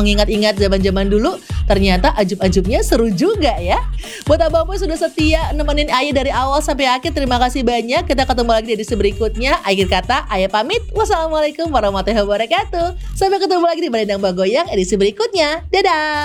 mengingat-ingat zaman-zaman dulu, ternyata ajub-ajubnya seru juga ya. Buat abang sudah setia nemenin Ayah dari awal sampai akhir, terima kasih banyak. Kita ketemu lagi di edisi berikutnya. Akhir kata, Ayah pamit. Wassalamualaikum warahmatullahi wabarakatuh. Sampai ketemu lagi di Balendang Bagoyang edisi berikutnya. Dadah!